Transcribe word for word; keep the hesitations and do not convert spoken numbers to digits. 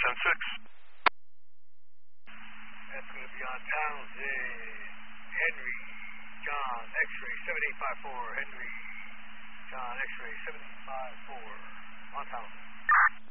ten six. That's going to be on Townsend, Henry, John, X-ray seven eight five four, Henry, John, X-ray seven eight five four, on Townsend.